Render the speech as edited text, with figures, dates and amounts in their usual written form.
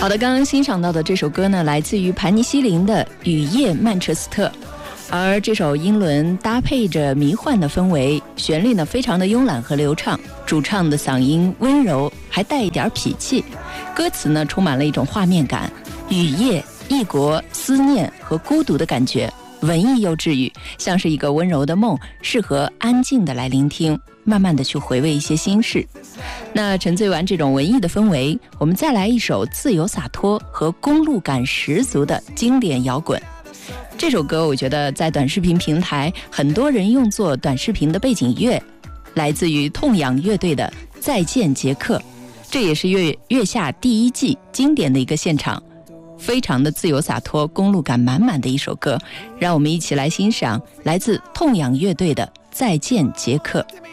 好的，刚刚欣赏到的这首歌呢，来自于盘尼西林的《雨夜曼彻斯特》，而这首英伦搭配着迷幻的氛围，旋律呢非常的慵懒和流畅，主唱的嗓音温柔，还带一点痞气，歌词呢充满了一种画面感，雨夜、异国、思念和孤独的感觉，文艺又治愈，像是一个温柔的梦，适合安静的来聆听，慢慢的去回味一些心事。那沉醉完这种文艺的氛围，我们再来一首自由洒脱和公路感十足的经典摇滚。这首歌我觉得在短视频平台很多人用作短视频的背景乐，来自于痛仰乐队的《再见杰克》，这也是月下第一季经典的一个现场，非常的自由洒脱，公路感满满的一首歌。让我们一起来欣赏来自痛仰乐队的《再见杰克》。